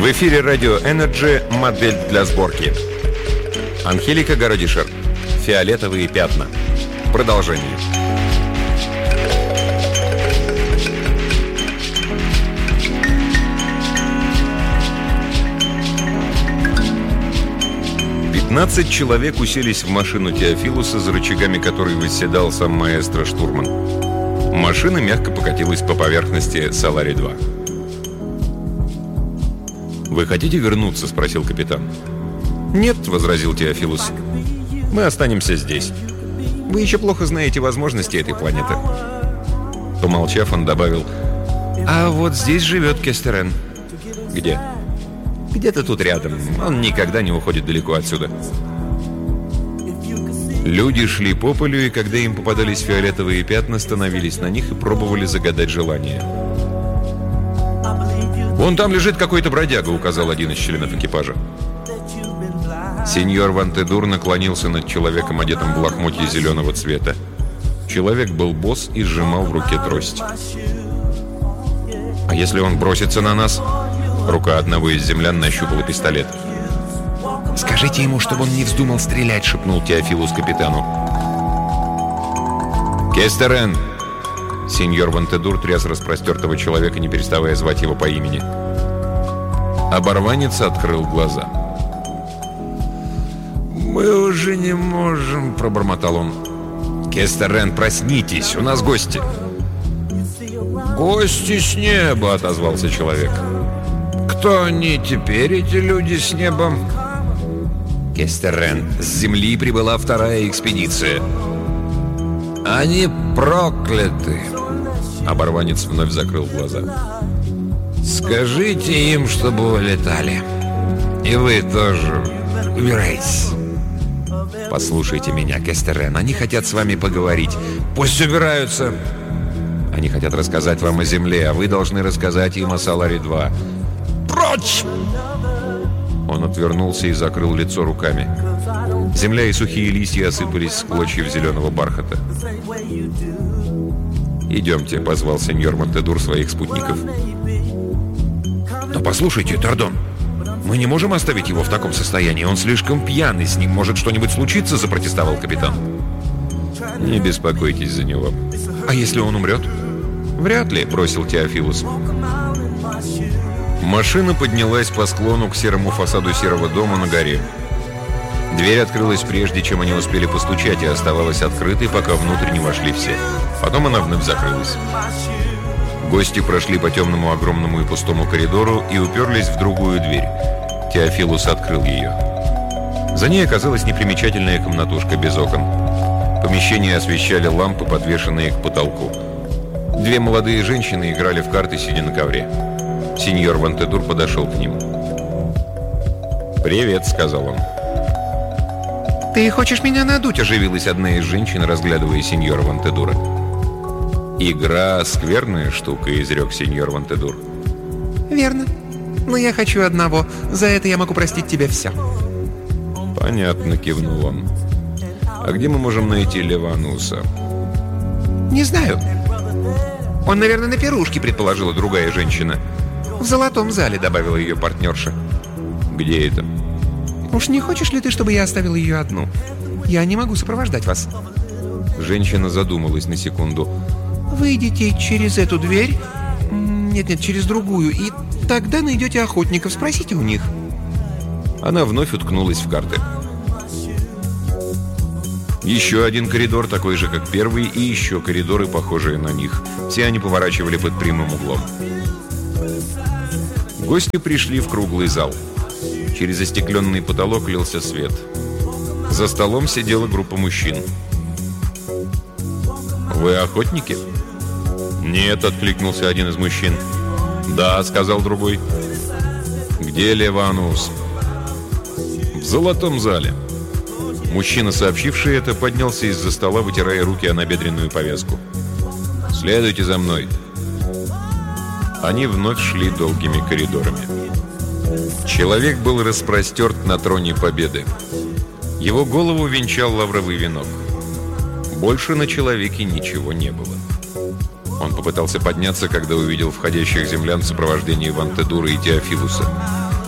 В эфире радио Energy, модель для сборки. Анхелика Городишер. Фиолетовые пятна. Продолжение. «15 человек уселись в машину Теофилуса, за рычагами которой восседал сам маэстро-штурман. Машина мягко покатилась по поверхности Солари-2. «Вы хотите вернуться?» — спросил капитан. «Нет», — возразил Теофилус. «Мы останемся здесь. Вы еще плохо знаете возможности этой планеты». Помолчав, он добавил: «А вот здесь живет Кестерен». «Где?» «Где-то тут рядом. Он никогда не уходит далеко отсюда». Люди шли по полю, и когда им попадались фиолетовые пятна, становились на них и пробовали загадать желание. «Вон там лежит какой-то бродяга», — указал один из членов экипажа. Сеньор Вантедур наклонился над человеком, одетым в лохмотье зеленого цвета. Человек был босс и сжимал в руке трость. «А если он бросится на нас?» Рука одного из землян нащупала пистолет. «Скажите ему, чтобы он не вздумал стрелять», — шепнул Теофилус капитану. «Кестерен!» Сеньор Вантедур тряс распростертого человека, не переставая звать его по имени. Оборванец открыл глаза. «Мы уже не можем», — пробормотал он. «Кестерен, проснитесь, у нас гости». «Гости с неба», — отозвался человек. «Кто они теперь, эти люди с неба?» «Кестерен, с Земли прибыла вторая экспедиция». «Они прокляты!» Оборванец вновь закрыл глаза. «Скажите им, чтобы вылетали. И вы тоже убирайтесь». «Послушайте меня, Кестерен, они хотят с вами поговорить». «Пусть убираются!» «Они хотят рассказать вам о Земле, а вы должны рассказать им о Солари-2». «Прочь!» Он отвернулся и закрыл лицо руками. Земля и сухие листья осыпались с клочьев зеленого бархата. «Идемте», — позвал сеньор Монтедур своих спутников. «Но послушайте, Тордон, мы не можем оставить его в таком состоянии. Он слишком пьян, и с ним может что-нибудь случиться», — запротестовал капитан. «Не беспокойтесь за него». «А если он умрет?» «Вряд ли», — бросил Теофилус. Машина поднялась по склону к серому фасаду серого дома на горе. Дверь открылась прежде, чем они успели постучать, и оставалась открытой, пока внутрь не вошли все. Потом она вновь закрылась. Гости прошли по темному, огромному и пустому коридору и уперлись в другую дверь. Теофилус открыл ее. За ней оказалась непримечательная комнатушка без окон. Помещение освещали лампы, подвешенные к потолку. Две молодые женщины играли в карты, сидя на ковре. Сеньор Вантедур подошел к ним. «Привет», — сказал он. «Ты хочешь меня надуть?» — оживилась одна из женщин, разглядывая сеньора Вантедура. «Игра — скверная штука», — изрек сеньор Вантедур. «Верно. Но я хочу одного. За это я могу простить тебе все». «Понятно», — кивнул он. «А где мы можем найти Левануса?» «Не знаю. Он, наверное, на пирушке», — предположила другая женщина. «В золотом зале», — добавила ее партнерша. «Где это?» «Уж не хочешь ли ты, чтобы я оставил ее одну? Я не могу сопровождать вас». Женщина задумалась на секунду. «Выйдите через эту дверь, нет, через другую, и тогда найдете охотников, спросите у них». Она вновь уткнулась в карты. Еще один коридор, такой же, как первый, и еще коридоры, похожие на них. Все они поворачивали под прямым углом. Гости пришли в круглый зал. Через застекленный потолок лился свет. За столом сидела группа мужчин. «Вы охотники?» «Нет», — откликнулся один из мужчин. «Да», — сказал другой. «Где Леванус?» «В золотом зале». Мужчина, сообщивший это, поднялся из-за стола, вытирая руки о набедренную повязку. «Следуйте за мной». Они вновь шли долгими коридорами. Человек был распростерт на троне победы. Его голову венчал лавровый венок. Больше на человеке ничего не было. Он попытался подняться, когда увидел входящих землян в сопровождении Вантедура и Теофилуса.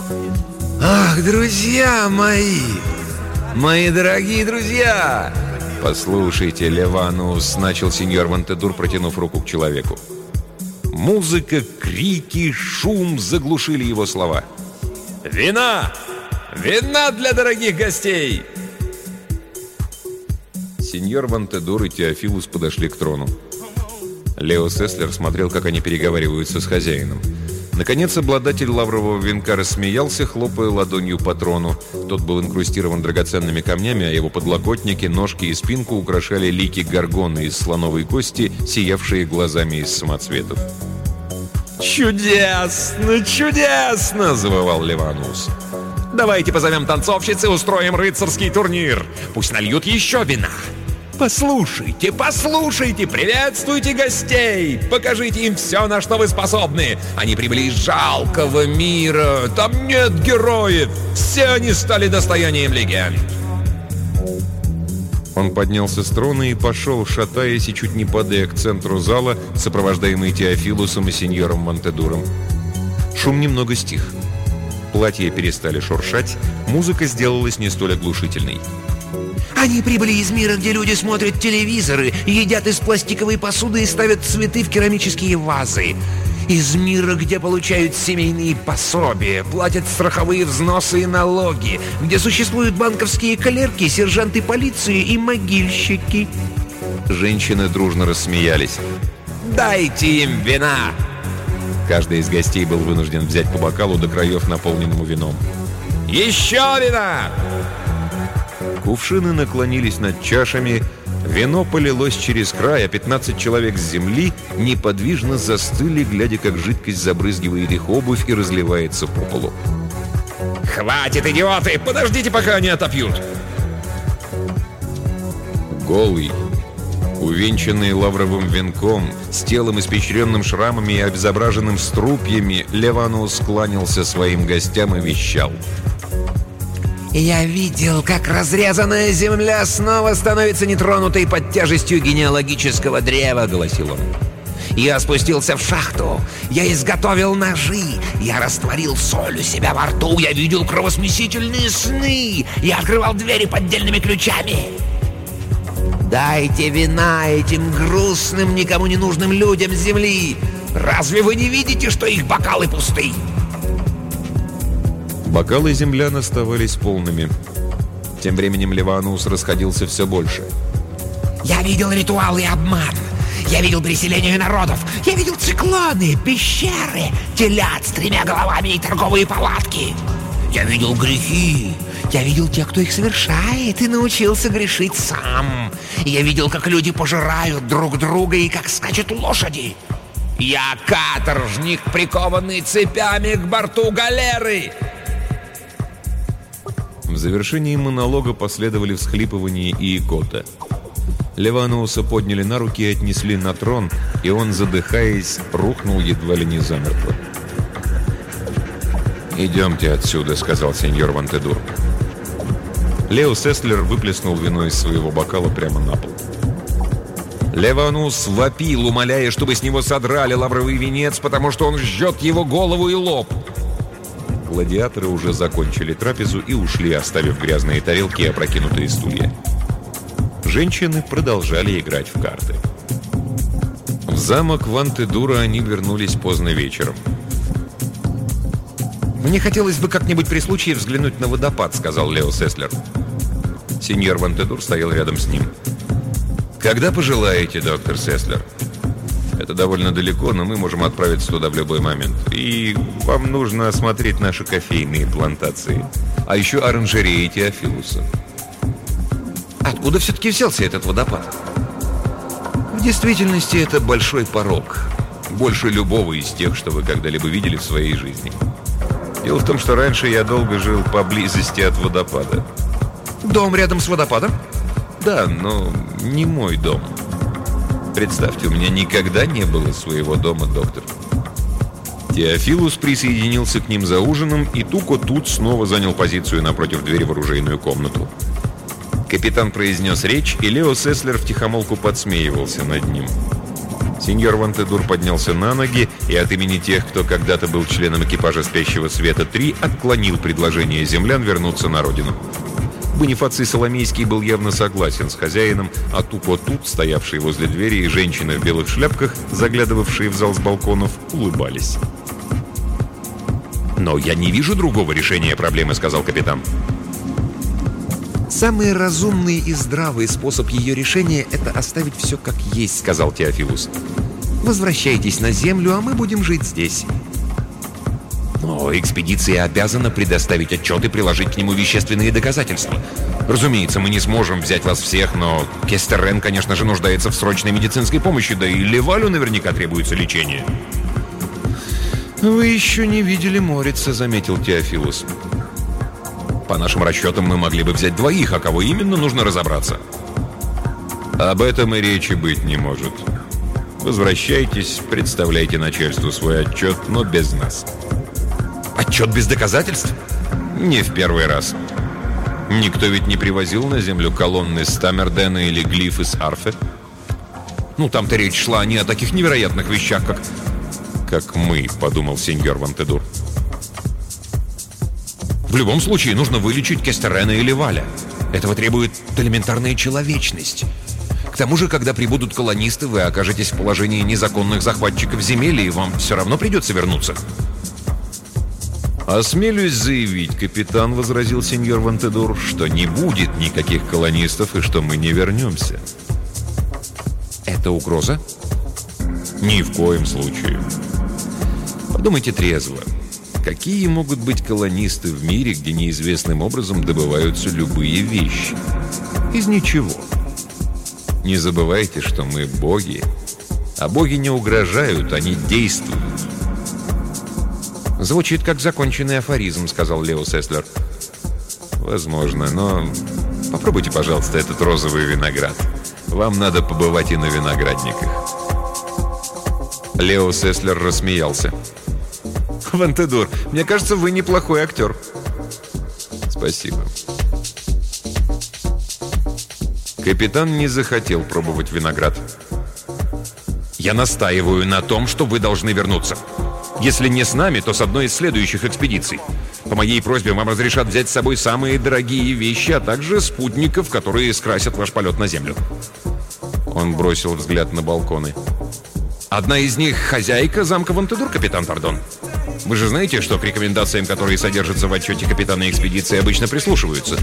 «Ах, друзья мои! Мои дорогие друзья!» «Послушайте, Ливанус», — начал сеньор Монтедур, протянув руку к человеку. Музыка, крики, шум заглушили его слова. «Вина! Вина для дорогих гостей!» Сеньор Монтедур и Теофилус подошли к трону. Лео Сеслер смотрел, как они переговариваются с хозяином. Наконец, обладатель лаврового венка рассмеялся, хлопая ладонью по трону. Тот был инкрустирован драгоценными камнями, а его подлокотники, ножки и спинку украшали лики горгоны из слоновой кости, сиявшие глазами из самоцветов. «Чудесно! Чудесно!» — завывал Ливанус. «Давайте позовем танцовщиц и устроим рыцарский турнир. Пусть нальют еще вина. Послушайте, послушайте, приветствуйте гостей, покажите им все, на что вы способны. Они прибыли из жалкого мира, там нет героев, все они стали достоянием легенд». Он поднялся с трона и пошел, шатаясь и чуть не падая к центру зала, сопровождаемый Теофилусом и сеньором Монтедуром. Шум немного стих. Платья перестали шуршать, музыка сделалась не столь оглушительной. Они прибыли из мира, где люди смотрят телевизоры, едят из пластиковой посуды и ставят цветы в керамические вазы. Из мира, где получают семейные пособия, платят страховые взносы и налоги, где существуют банковские клерки, сержанты полиции и могильщики. Женщины дружно рассмеялись. «Дайте им вина!» Каждый из гостей был вынужден взять по бокалу до краев, наполненному вином. «Еще вина!» Кувшины наклонились над чашами, вино полилось через край, а 15 человек с земли неподвижно застыли, глядя, как жидкость забрызгивает их обувь и разливается по полу. «Хватит, идиоты! Подождите, пока они отопьют!» Голый, увенчанный лавровым венком, с телом, испещренным шрамами и обезображенным струпьями, Ливанус кланялся своим гостям и вещал. «Я видел, как разрезанная земля снова становится нетронутой под тяжестью генеалогического древа», — гласил он. «Я спустился в шахту, я изготовил ножи, я растворил соль у себя во рту, я видел кровосмесительные сны, я открывал двери поддельными ключами. Дайте вина этим грустным, никому не нужным людям земли. Разве вы не видите, что их бокалы пусты?» Бокалы землян оставались полными. Тем временем Ливанус расходился все больше. «Я видел ритуалы и обман. Я видел переселение народов. Я видел циклоны, пещеры, телят с 3 головами и торговые палатки. Я видел грехи. Я видел тех, кто их совершает, и научился грешить сам. Я видел, как люди пожирают друг друга и как скачут лошади. Я каторжник, прикованный цепями к борту галеры». В завершении монолога последовали всхлипывания и икота. Ливануса подняли на руки и отнесли на трон, и он, задыхаясь, рухнул едва ли не замертво. «Идемте отсюда», — сказал сеньор Монтедур. Лео Сеслер выплеснул вино из своего бокала прямо на пол. Ливанус вопил, умоляя, чтобы с него содрали лавровый венец, потому что он жжет его голову и лоб. Гладиаторы уже закончили трапезу и ушли, оставив грязные тарелки и опрокинутые стулья. Женщины продолжали играть в карты. В замок Вантедура они вернулись поздно вечером. «Мне хотелось бы как-нибудь при случае взглянуть на водопад», — сказал Лео Сеслер. Сеньор Вантедур стоял рядом с ним. «Когда пожелаете, доктор Сеслер? Это довольно далеко, но мы можем отправиться туда в любой момент. И вам нужно осмотреть наши кофейные плантации. А еще оранжереи Теофилуса». «Откуда все-таки взялся этот водопад?» В действительности это большой порог. Больше любого из тех, что вы когда-либо видели в своей жизни. Дело в том, что раньше я долго жил поблизости от водопада. «Дом рядом с водопадом?» Да, но не мой дом. Представьте, у меня никогда не было своего дома, доктор. Теофилус присоединился к ним за ужином, и Туко тут снова занял позицию напротив двери в оружейную комнату. Капитан произнес речь, и Лео Сеслер втихомолку подсмеивался над ним. Сеньор Вантедур поднялся на ноги и от имени тех, кто когда-то был членом экипажа «Спящего света-3», отклонил предложение землян вернуться на родину. Бонифаций Соломейский был явно согласен с хозяином, а Тупо-Тут, стоявшие возле двери, и женщины в белых шляпках, заглядывавшие в зал с балконов, улыбались. «Но я не вижу другого решения проблемы», — сказал капитан. «Самый разумный и здравый способ ее решения — это оставить все как есть», — сказал Теофилус. «Возвращайтесь на Землю, а мы будем жить здесь». «Но экспедиция обязана предоставить отчет и приложить к нему вещественные доказательства. Разумеется, мы не сможем взять вас всех, но Кестерен, конечно же, нуждается в срочной медицинской помощи, да и Левалю наверняка требуется лечение». «Вы еще не видели Морица», — заметил Теофилус. «По нашим расчетам, мы могли бы взять двоих, а кого именно, нужно разобраться». «Об этом и речи быть не может. Возвращайтесь, представляйте начальству свой отчет, но без нас». «Отчет без доказательств?» «Не в первый раз. Никто ведь не привозил на Землю колонны с Таммердена или глифы с Арфе. Ну, там-то речь шла не о таких невероятных вещах, как мы», — подумал сеньор Вантедур. «В любом случае нужно вылечить Кестерена или Валя. Этого требует элементарная человечность. К тому же, когда прибудут колонисты, вы окажетесь в положении незаконных захватчиков земель, и вам все равно придется вернуться». «Осмелюсь заявить, капитан», — возразил сеньор Вантедур, «что не будет никаких колонистов и что мы не вернемся». «Это угроза?» «Ни в коем случае. Подумайте трезво. Какие могут быть колонисты в мире, где неизвестным образом добываются любые вещи? Из ничего. Не забывайте, что мы боги, а боги не угрожают, они действуют». «Звучит как законченный афоризм», — сказал Лео Сеслер. «Возможно, но попробуйте, пожалуйста, этот розовый виноград. Вам надо побывать и на виноградниках». Лео Сеслер рассмеялся. «Вантедур, мне кажется, вы неплохой актер». «Спасибо». Капитан не захотел пробовать виноград. «Я настаиваю на том, что вы должны вернуться. Если не с нами, то с одной из следующих экспедиций. По моей просьбе вам разрешат взять с собой самые дорогие вещи, а также спутников, которые скрасят ваш полет на Землю». Он бросил взгляд на балконы. «Одна из них — хозяйка замка Вантедур, капитан Пардон. Вы же знаете, что к рекомендациям, которые содержатся в отчете капитана экспедиции, обычно прислушиваются».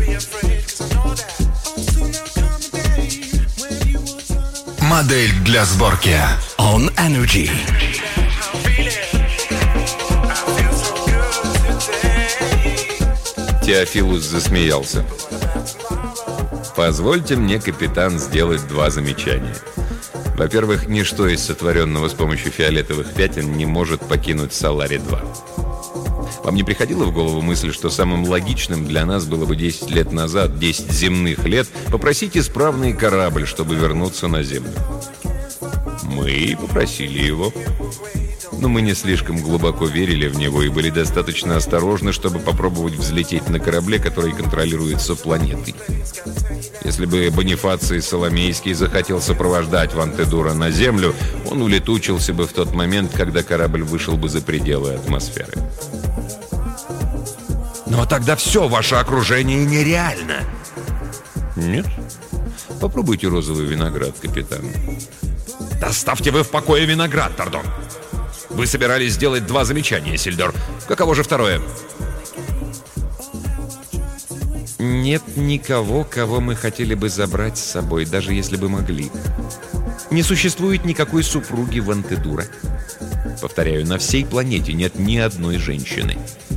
Модель для сборки On Energy. Теофилус засмеялся. «Позвольте мне, капитан, сделать два замечания. Во-первых, ничто из сотворенного с помощью фиолетовых пятен не может покинуть Солари-2. Вам не приходила в голову мысль, что самым логичным для нас было бы 10 лет назад, 10 земных лет, попросить исправный корабль, чтобы вернуться на Землю? Мы попросили его. Но мы не слишком глубоко верили в него и были достаточно осторожны, чтобы попробовать взлететь на корабле, который контролируется планетой. Если бы Бонифаций Соломейский захотел сопровождать Вантедура на Землю, он улетучился бы в тот момент, когда корабль вышел бы за пределы атмосферы. «Но тогда все ваше окружение нереально». «Нет? Попробуйте розовый виноград, капитан». «Да оставьте вы в покое виноград, Пардон. Вы собирались сделать два замечания, Сильдор. Каково же второе?» «Нет никого, кого мы хотели бы забрать с собой, даже если бы могли. Не существует никакой супруги Вантедура. Повторяю, на всей планете нет ни одной женщины.